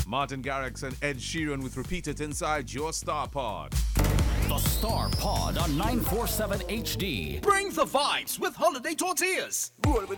Martin Garrix and Ed Sheeran with Repeat It inside your Star Pod. The Star Pod on 947 HD. Bring the vibes with Holiday Tortillas. Roll with